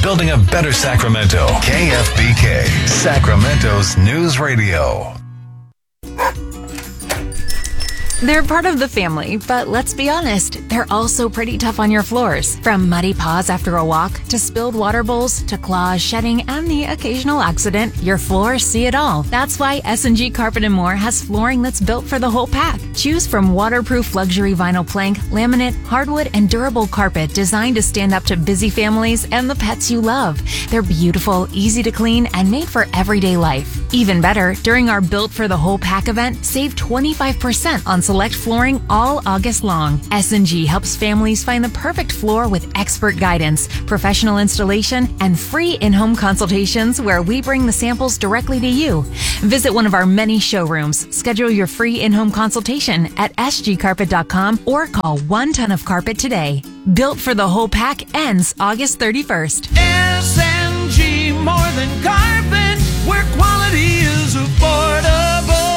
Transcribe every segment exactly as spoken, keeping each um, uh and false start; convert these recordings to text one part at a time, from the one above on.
building a better Sacramento. K F B K, Sacramento's news radio. They're part of the family, but let's be honest, they're also pretty tough on your floors. From muddy paws after a walk, to spilled water bowls, to claws shedding, and the occasional accident, your floors see it all. That's why S and G Carpet and More has flooring that's built for the whole pack. Choose from waterproof luxury vinyl plank, laminate, hardwood, and durable carpet designed to stand up to busy families and the pets you love. They're beautiful, easy to clean, and made for everyday life. Even better, during our Built for the Whole Pack event, save twenty-five percent on select flooring all August long. S and G helps families find the perfect floor with expert guidance, professional installation, and free in-home consultations where we bring the samples directly to you. Visit one of our many showrooms, schedule your free in-home consultation at s g carpet dot com or call one ton of carpet today. Built for the Whole Pack ends August thirty-first. S and G, more than carpet, where quality is affordable.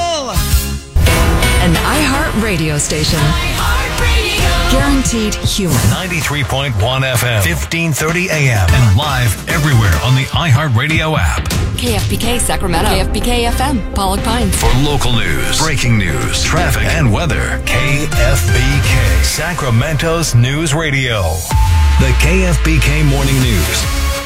An iHeart radio station. iHeartRadio. Guaranteed humor. ninety-three point one F M, fifteen thirty A M, and live everywhere on the iHeartRadio app. K F B K Sacramento. K F B K F M, Pollock Pines. For local news, breaking news, traffic, and weather, K F B K, Sacramento's news radio. The K F B K Morning News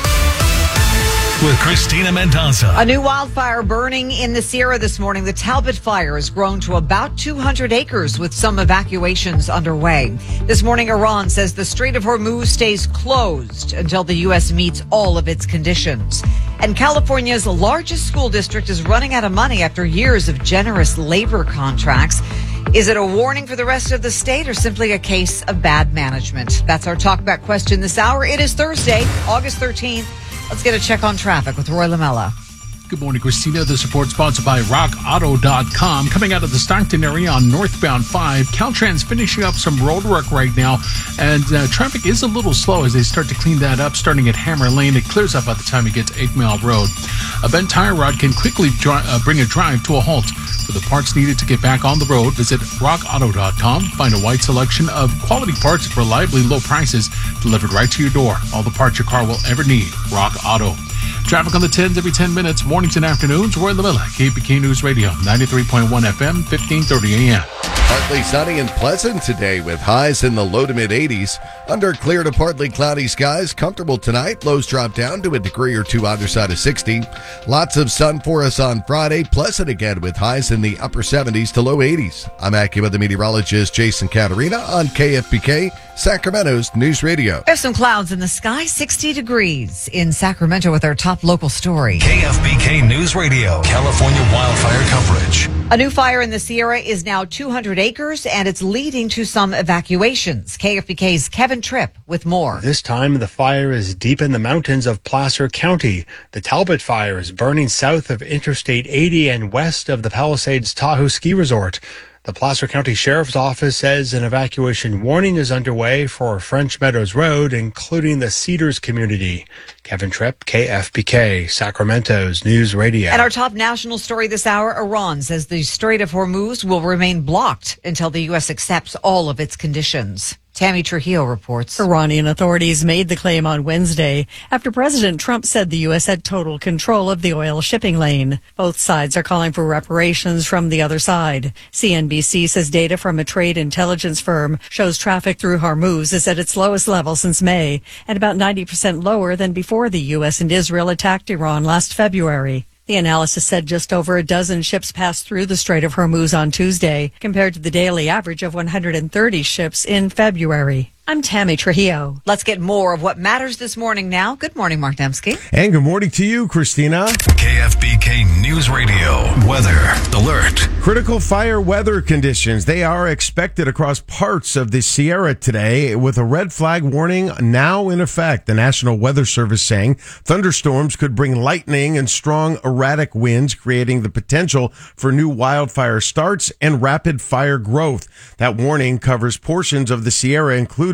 with Christina Mendoza. A new wildfire burning in the Sierra this morning. The Talbot fire has grown to about two hundred acres with some evacuations underway. This morning, Iran says the Strait of Hormuz stays closed until the U S meets all of its conditions. And California's largest school district is running out of money after years of generous labor contracts. Is it a warning for the rest of the state or simply a case of bad management? That's our talkback question this hour. It is Thursday, August thirteenth. Let's get a check on traffic with Roy Lamella. Good morning, Christina. This report sponsored by rock auto dot com. Coming out of the Stockton area on northbound five, Caltrans finishing up some road work right now, and uh, traffic is a little slow as they start to clean that up, starting at Hammer Lane. It clears up by the time it gets eight Mile Road. A bent tire rod can quickly dri- uh, bring a drive to a halt. For the parts needed to get back on the road, visit rock auto dot com. Find a wide selection of quality parts at reliably low prices delivered right to your door. All the parts your car will ever need. Rock Auto. Traffic on the tens every ten minutes, mornings and afternoons. Roy Lamella, K P K News Radio, ninety-three point one F M, fifteen thirty A M. Partly sunny and pleasant today with highs in the low to mid eighties. Under clear to partly cloudy skies, comfortable tonight. Lows drop down to a degree or two either side of sixty. Lots of sun for us on Friday. Pleasant again with highs in the upper seventies to low eighties. I'm AccuWeather meteorologist Jason Caterina on K F B K, Sacramento's News Radio. There's some clouds in the sky, sixty degrees in Sacramento with our top local story. K F B K News Radio, California wildfire coverage. A new fire in the Sierra is now two hundred acres, and it's leading to some evacuations. K F B K's Kevin Tripp with more. This time, the fire is deep in the mountains of Placer County. The Talbot fire is burning south of Interstate eighty and west of the Palisades Tahoe Ski Resort. The Placer County Sheriff's Office says an evacuation warning is underway for French Meadows Road, including the Cedars community. Kevin Tripp, K F B K, Sacramento's News Radio. And our top national story this hour, Iran says the Strait of Hormuz will remain blocked until the U S accepts all of its conditions. Tammy Trujillo reports. Iranian authorities made the claim on Wednesday after President Trump said the U S had total control of the oil shipping lane. Both sides are calling for reparations from the other side. C N B C says data from a trade intelligence firm shows traffic through Hormuz is at its lowest level since May and about ninety percent lower than before the U S and Israel attacked Iran last February. The analysis said just over a dozen ships passed through the Strait of Hormuz on Tuesday, compared to the daily average of one hundred thirty ships in February. I'm Tammy Trujillo. Let's get more of what matters this morning now. Good morning, Mark Dembski. And good morning to you, Christina. K F B K News Radio. Weather alert. Critical fire weather conditions. They are expected across parts of the Sierra today with a red flag warning now in effect. The National Weather Service saying thunderstorms could bring lightning and strong erratic winds, creating the potential for new wildfire starts and rapid fire growth. That warning covers portions of the Sierra, including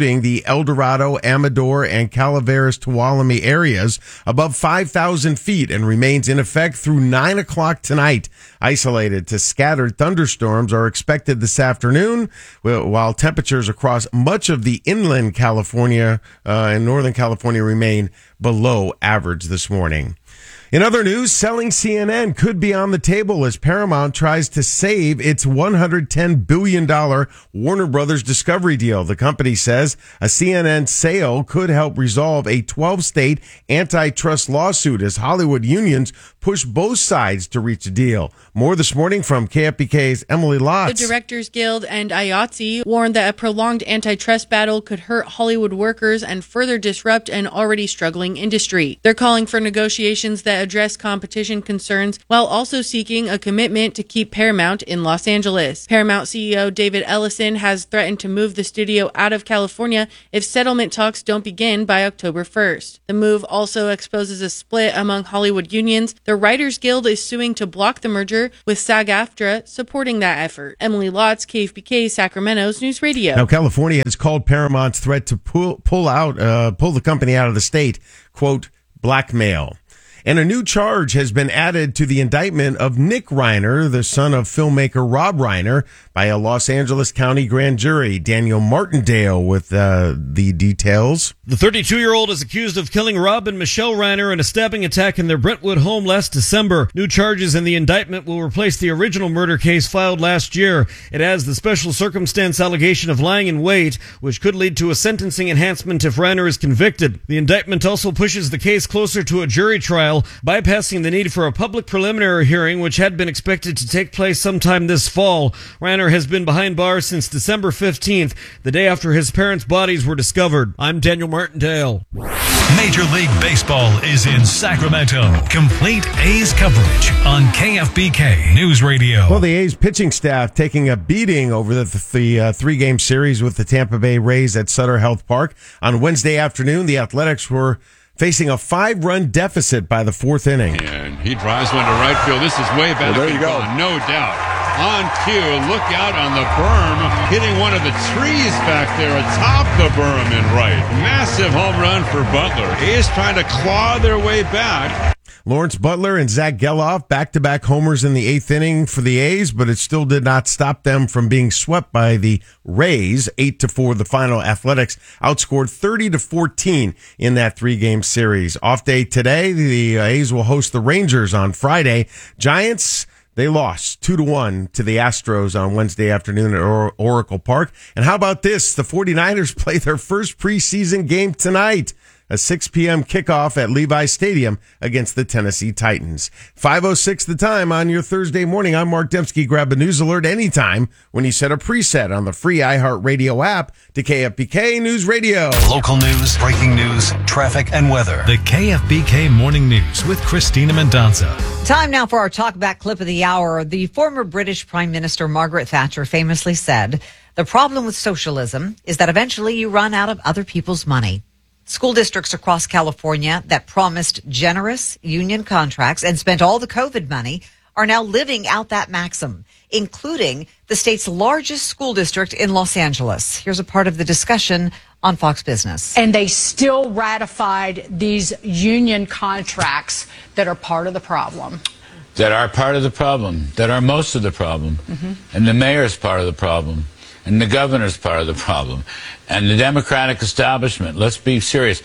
including the El Dorado, Amador, and Calaveras Tuolumne areas, above five thousand feet and remains in effect through nine o'clock tonight. Isolated to scattered thunderstorms are expected this afternoon, while temperatures across much of the inland California uh, and Northern California remain below average this morning. In other news, selling C N N could be on the table as Paramount tries to save its one hundred ten billion dollars Warner Brothers Discovery deal. The company says a C N N sale could help resolve a twelve-state antitrust lawsuit as Hollywood unions push both sides to reach a deal. More this morning from K F B K's Emily Lotz. The Directors Guild and I A T S E warned that a prolonged antitrust battle could hurt Hollywood workers and further disrupt an already struggling industry. They're calling for negotiations that address competition concerns while also seeking a commitment to keep Paramount in Los Angeles. Paramount C E O David Ellison has threatened to move the studio out of California if settlement talks don't begin by October first. The move also exposes a split among Hollywood unions. The Writers Guild is suing to block the merger, with SAG-AFTRA supporting that effort. Emily Lotz, K F B K, Sacramento's News Radio. Now, California has called Paramount's threat to pull pull out uh, pull the company out of the state, quote, blackmail. And a new charge has been added to the indictment of Nick Reiner, the son of filmmaker Rob Reiner, by a Los Angeles County grand jury. Daniel Martindale with uh, the details. The thirty-two-year-old is accused of killing Rob and Michelle Reiner in a stabbing attack in their Brentwood home last December. New charges in the indictment will replace the original murder case filed last year. It adds the special circumstance allegation of lying in wait, which could lead to a sentencing enhancement if Reiner is convicted. The indictment also pushes the case closer to a jury trial, bypassing the need for a public preliminary hearing, which had been expected to take place sometime this fall. Reiner has been behind bars since December fifteenth, the day after his parents' bodies were discovered. I'm Daniel Martindale. Major League Baseball is in Sacramento. Complete A's coverage on K F B K News Radio. Well, the A's pitching staff taking a beating over the, the uh, three-game series with the Tampa Bay Rays at Sutter Health Park. On Wednesday afternoon, the Athletics were facing a five-run deficit by the fourth inning. And he drives one to right field. This is way back. Well, there you go. Gone, no doubt. On cue, look out on the berm, hitting one of the trees back there atop the berm in right. Massive home run for Butler. A's trying to claw their way back. Lawrence Butler and Zach Geloff back-to-back homers in the eighth inning for the A's, but it still did not stop them from being swept by the Rays. Eight to four, the final. Athletics outscored thirty to fourteen in that three-game series. Off day today, the A's will host the Rangers on Friday. Giants, they lost two to one to the Astros on Wednesday afternoon at or- Oracle Park. And how about this? The 49ers play their first preseason game tonight. A six p.m. kickoff at Levi Stadium against the Tennessee Titans. five oh six the time on your Thursday morning. I'm Mark Dembski. Grab a news alert anytime when you set a preset on the free iHeartRadio app to K F B K News Radio. Local news, breaking news, traffic, and weather. The K F B K Morning News with Christina Mendonca. Time now for our talkback clip of the hour. The former British Prime Minister Margaret Thatcher famously said, "The problem with socialism is that eventually you run out of other people's money." School districts across California that promised generous union contracts and spent all the COVID money are now living out that maxim, including the state's largest school district in Los Angeles. Here's a part of the discussion on Fox Business. And they still ratified these union contracts that are part of the problem. That are part of the problem, that are most of the problem. Mm-hmm. And the mayor's part of the problem. And the governor's part of the problem. And the Democratic establishment, let's be serious.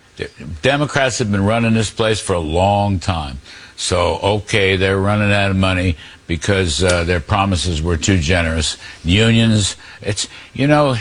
Democrats have been running this place for a long time. So, okay, they're running out of money because uh, their promises were too generous. Unions, it's, you know,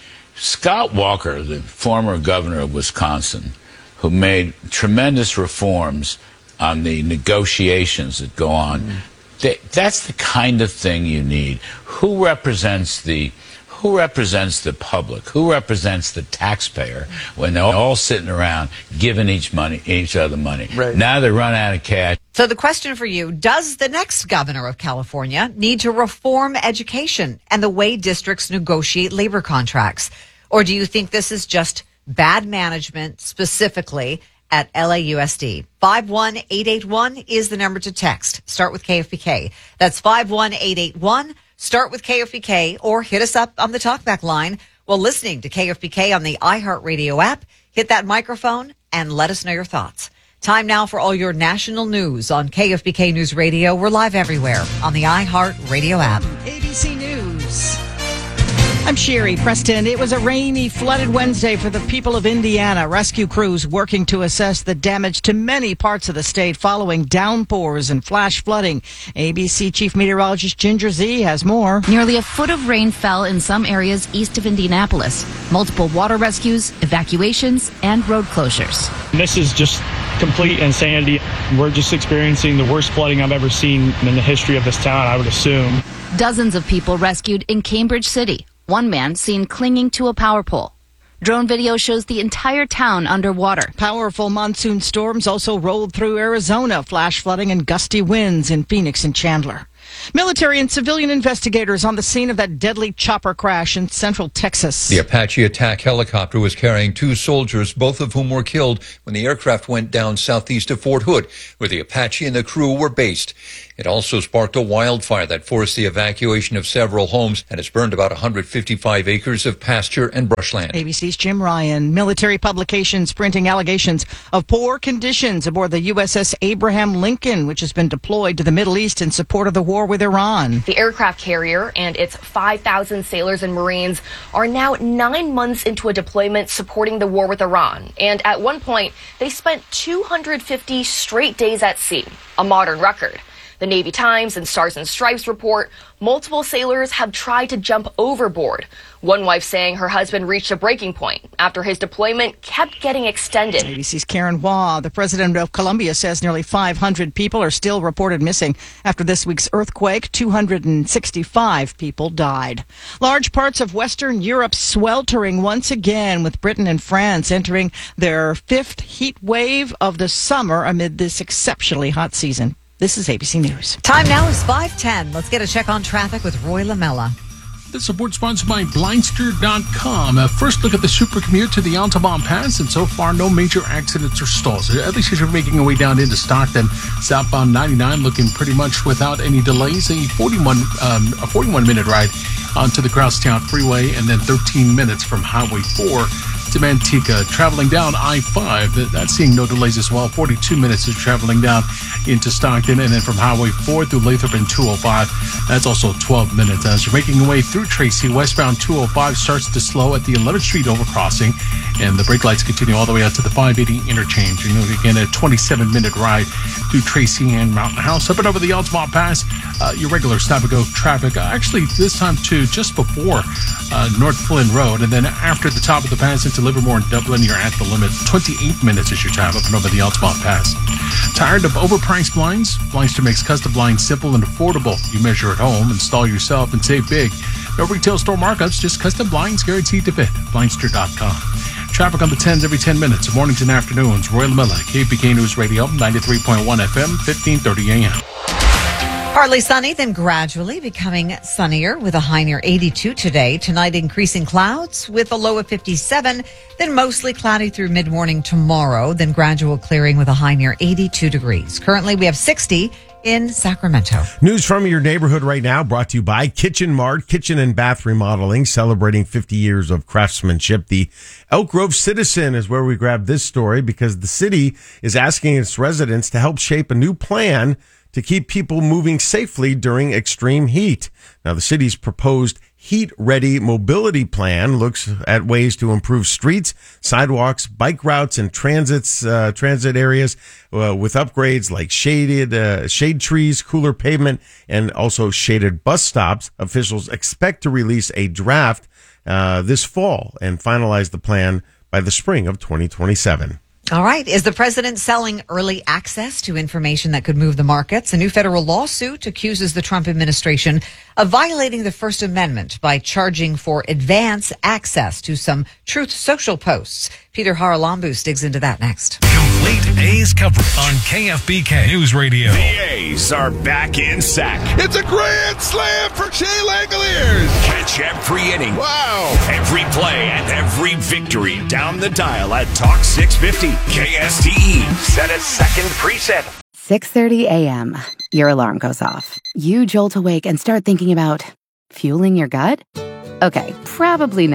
Scott Walker, the former governor of Wisconsin, who made tremendous reforms on the negotiations that go on, mm-hmm. they, that's the kind of thing you need. Who represents the... Who represents the public? Who represents the taxpayer when they're all sitting around giving each money, each other money? Right. Now they run out of cash. So the question for you, does the next governor of California need to reform education and the way districts negotiate labor contracts? Or do you think this is just bad management specifically at L A U S D? five one eight eight one is the number to text. Start with K F B K. That's five one eight eight one. Start with K F B K or hit us up on the talkback line, while listening to K F B K on the iHeartRadio app. Hit that microphone and let us know your thoughts. Time now for all your national news on K F B K News Radio. We're live everywhere on the iHeartRadio app. A B C News. I'm Sherry Preston. It was a rainy, flooded Wednesday for the people of Indiana. Rescue crews working to assess the damage to many parts of the state following downpours and flash flooding. A B C Chief Meteorologist Ginger Z has more. Nearly a foot of rain fell in some areas east of Indianapolis. Multiple water rescues, evacuations, and road closures. This is just complete insanity. We're just experiencing the worst flooding I've ever seen in the history of this town, I would assume. Dozens of people rescued in Cambridge City. One man seen clinging to a power pole. Drone video shows the entire town underwater. Powerful monsoon storms also rolled through Arizona, flash flooding and gusty winds in Phoenix and Chandler. Military and civilian investigators on the scene of that deadly chopper crash in central Texas. The Apache attack helicopter was carrying two soldiers, both of whom were killed when the aircraft went down southeast of Fort Hood, where the Apache and the crew were based. It also sparked a wildfire that forced the evacuation of several homes and has burned about one hundred fifty-five acres of pasture and brushland. A B C's Jim Ryan. Military publications printing allegations of poor conditions aboard the U S S Abraham Lincoln, which has been deployed to the Middle East in support of the war with Iran. The aircraft carrier and its five thousand sailors and Marines are now nine months into a deployment supporting the war with Iran. And at one point, they spent two hundred fifty straight days at sea, a modern record. The Navy Times and Stars and Stripes report multiple sailors have tried to jump overboard. One wife saying her husband reached a breaking point after his deployment kept getting extended. A B C's Karen Waugh. The president of Colombia says nearly five hundred people are still reported missing after this week's earthquake. two hundred sixty-five people died. Large parts of Western Europe sweltering once again, with Britain and France entering their fifth heat wave of the summer amid this exceptionally hot season. This is A B C News. Time now is five ten. Let's get a check on traffic with Roy Lamella. This report sponsored by Blindster dot com. Uh, first look at the super commute to the Altamont Pass, and so far no major accidents or stalls. At least as you're making your way down into Stockton, southbound ninety-nine looking pretty much without any delays. A forty-one um, a forty-one minute ride onto the Crosstown Freeway, and then thirteen minutes from Highway four to Manteca. Traveling down I five, that's seeing no delays as well. forty-two minutes of traveling down into Stockton, and then from Highway four through Lathrop and two oh five, that's also twelve minutes. As you're making your way through Tracy, westbound two oh five starts to slow at the eleventh Street overcrossing, and the brake lights continue all the way out to the five eighty interchange. You know, again, a twenty-seven minute ride through Tracy and Mountain House. Up and over the Altamont Pass, uh, your regular stop-and-go traffic, uh, actually this time too, just before uh, North Flynn Road, and then after the top of the pass into Livermore and Dublin, you're at the limit. twenty-eight minutes is your time up and over the Altamont Pass. Tired of overpriced blinds? Blindster makes custom blinds simple and affordable. You measure at home, install yourself, and save big. No retail store markups, just custom blinds guaranteed to fit. Blindster dot com. Traffic on the tens every ten minutes, mornings and afternoons. Roy Lamella, K F B K News Radio, ninety-three point one F M, fifteen thirty A M. Partly sunny, then gradually becoming sunnier with a high near eighty-two today. Tonight, increasing clouds with a low of fifty-seven, then mostly cloudy through mid-morning tomorrow, then gradual clearing with a high near eighty-two degrees. Currently, we have sixty in Sacramento. News from your neighborhood right now, brought to you by Kitchen Mart, kitchen and bath remodeling, celebrating fifty years of craftsmanship. The Elk Grove Citizen is where we grab this story, because the city is asking its residents to help shape a new plan to keep people moving safely during extreme heat. Now, the city's proposed heat-ready mobility plan looks at ways to improve streets, sidewalks, bike routes, and transits, uh, transit areas uh, with upgrades like shaded uh, shade trees, cooler pavement, and also shaded bus stops. Officials expect to release a draft uh, this fall and finalize the plan by the spring of twenty twenty-seven. All right. Is the president selling early access to information that could move the markets? A new federal lawsuit accuses the Trump administration of violating the First Amendment by charging for advance access to some Truth Social posts. Peter Haralambous digs into that next. Complete A's coverage on K F B K News Radio. The A's are back in sack. It's a grand slam for Shea Langoliers. Catch every inning. Wow. Every play and every victory down the dial at Talk six fifty. K S T E. Set a second preset. six thirty a.m. Your alarm goes off. You jolt awake and start thinking about fueling your gut? Okay, probably not. But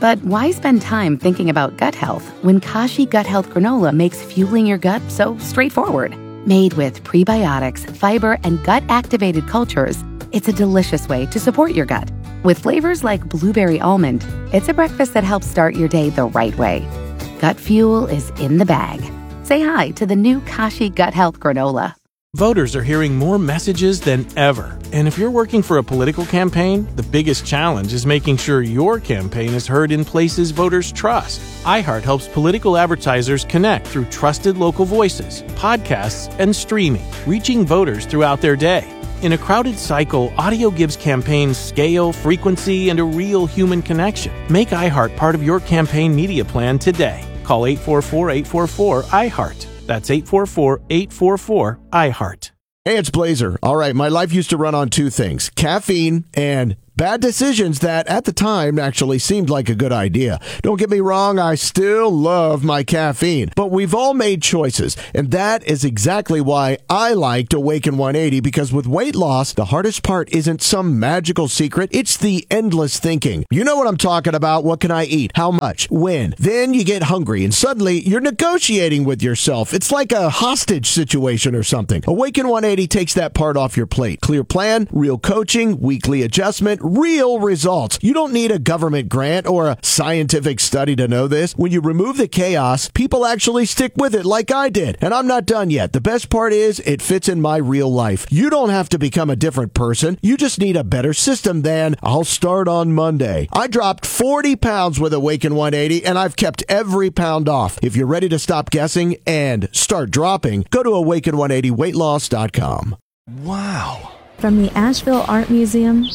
But why spend time thinking about gut health when Kashi Gut Health Granola makes fueling your gut so straightforward? Made with prebiotics, fiber, and gut-activated cultures, it's a delicious way to support your gut. With flavors like blueberry almond, it's a breakfast that helps start your day the right way. Gut fuel is in the bag. Say hi to the new Kashi Gut Health Granola. Voters are hearing more messages than ever. And if you're working for a political campaign, the biggest challenge is making sure your campaign is heard in places voters trust. iHeart helps political advertisers connect through trusted local voices, podcasts, and streaming, reaching voters throughout their day. In a crowded cycle, audio gives campaigns scale, frequency, and a real human connection. Make iHeart part of your campaign media plan today. Call eight four four, eight four four, iHeart. That's eight four four, eight four four, iHeart. Hey, it's Blazer. All right, my life used to run on two things, caffeine and bad decisions that at the time actually seemed like a good idea. Don't get me wrong, I still love my caffeine, but we've all made choices, and that is exactly why I liked Awaken one eighty, because with weight loss, the hardest part isn't some magical secret, it's the endless thinking. You know what I'm talking about. What can I eat? How much? When? Then you get hungry, and suddenly you're negotiating with yourself. It's like a hostage situation or something. Awaken one eighty takes that part off your plate. Clear plan, real coaching, weekly adjustment, real results. You don't need a government grant or a scientific study to know this. When you remove the chaos, people actually stick with it like I did. And I'm not done yet. The best part is it fits in my real life. You don't have to become a different person. You just need a better system than I'll start on Monday. I dropped forty pounds with Awaken one eighty, and I've kept every pound off. If you're ready to stop guessing and start dropping, go to awaken one eighty weight loss dot com. Wow. From the Asheville Art Museum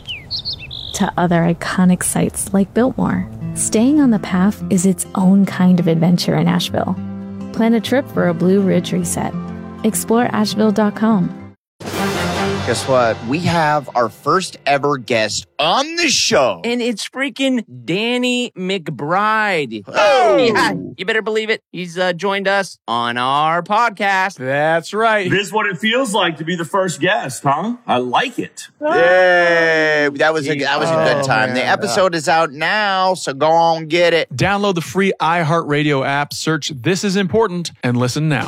to other iconic sites like Biltmore, staying on the path is its own kind of adventure in Asheville. Plan a trip for a Blue Ridge reset. explore asheville dot com. Guess what? We have our first ever guest on the show. And it's freaking Danny McBride. Oh! Yeah, you better believe it. He's uh, joined us on our podcast. That's right. This is what it feels like to be the first guest, huh? I like it. Yay! That was a, that was a good Oh, time. man. The episode is out now, so go on get it. Download the free iHeartRadio app, search This Is Important, and listen now.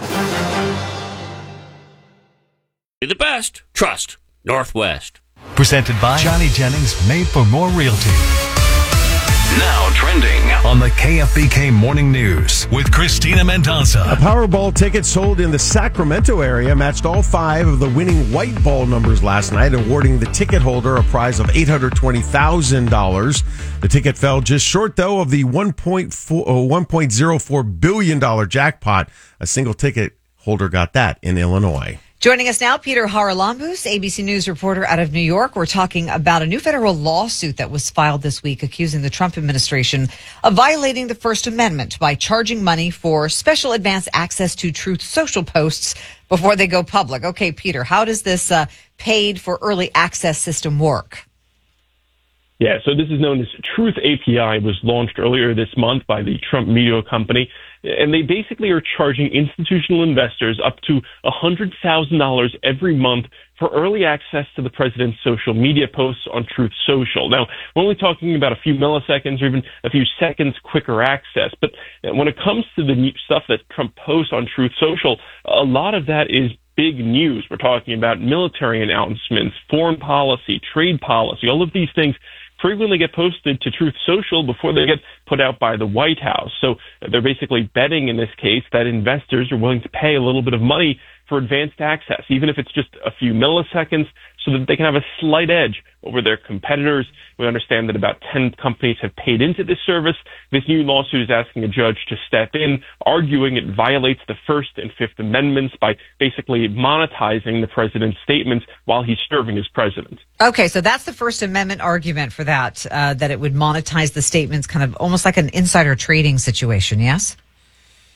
Be the best. Trust Northwest. Presented by Johnny Jennings Made for More Realty. Now trending on the K F B K Morning News with Christina Mendoza. A Powerball ticket sold in the Sacramento area matched all five of the winning white ball numbers last night, awarding the ticket holder a prize of eight hundred twenty thousand dollars. The ticket fell just short, though, of the one point oh four billion dollars jackpot. A single ticket holder got that in Illinois. Joining us now, Peter Haralambous, A B C News reporter out of New York. We're talking about a new federal lawsuit that was filed this week accusing the Trump administration of violating the First Amendment by charging money for special advance access to Truth Social posts before they go public. Okay, Peter, how does this uh, paid for early access system work? Yeah, so this is known as Truth A P I. It was launched earlier this month by the Trump Media Company, and they basically are charging institutional investors up to one hundred thousand dollars every month for early access to the president's social media posts on Truth Social. Now, we're only talking about a few milliseconds or even a few seconds quicker access, but when it comes to the stuff that Trump posts on Truth Social, a lot of that is big news. We're talking about military announcements, foreign policy, trade policy, all of these things frequently get posted to Truth Social before they get put out by the White House. So they're basically betting in this case that investors are willing to pay a little bit of money for advanced access, even if it's just a few milliseconds, so that they can have a slight edge over their competitors. We understand that about ten companies have paid into this service. This new lawsuit is asking a judge to step in, arguing it violates the First and Fifth Amendments by basically monetizing the president's statements while he's serving as president. Okay, so that's the First Amendment argument for that, uh, that it would monetize the statements, kind of almost like an insider trading situation, yes?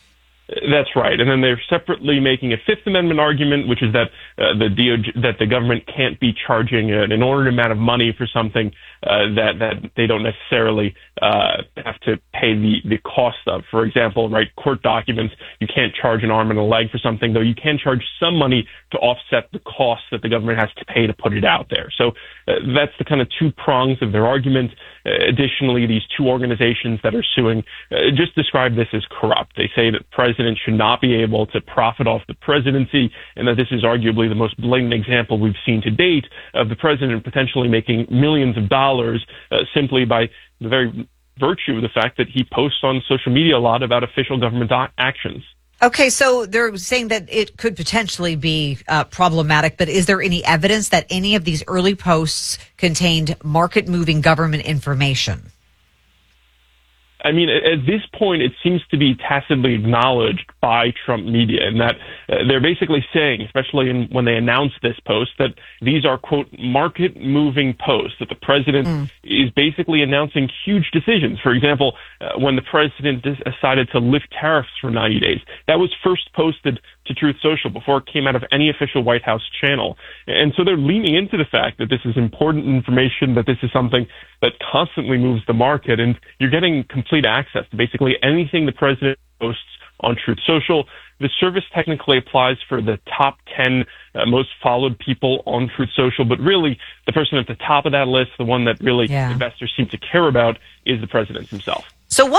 That's right. And then they're separately making a Fifth Amendment argument, which is that uh, the D O J, that the government can't be charging an inordinate amount of money for something uh, that that they don't necessarily uh, have to pay the, the cost of. For example, right, court documents, you can't charge an arm and a leg for something, though you can charge some money to offset the cost that the government has to pay to put it out there. So uh, that's the kind of two prongs of their argument. Uh, additionally, these two organizations that are suing uh, just describe this as corrupt. They say that the president should not be able to profit off the presidency, and that this is arguably the most blatant example we've seen to date of the president potentially making millions of dollars uh, simply by the very virtue of the fact that he posts on social media a lot about official government a- actions. Okay, so they're saying that it could potentially be uh, problematic, but is there any evidence that any of these early posts contained market-moving government information? I mean, at this point, it seems to be tacitly acknowledged by Trump media, and that uh, they're basically saying, especially in, when they announced this post, that these are, quote, market-moving posts, that the president mm. is basically announcing huge decisions. For example, uh, when the president decided to lift tariffs for ninety days, that was first posted to Truth Social before it came out of any official White House channel. And so they're leaning into the fact that this is important information, that this is something that constantly moves the market, and you're getting complete access to basically anything the president posts on Truth Social. The service technically applies for the top ten uh, most followed people on Truth Social, but really the person at the top of that list, the one that really yeah. investors seem to care about, is the president himself. So what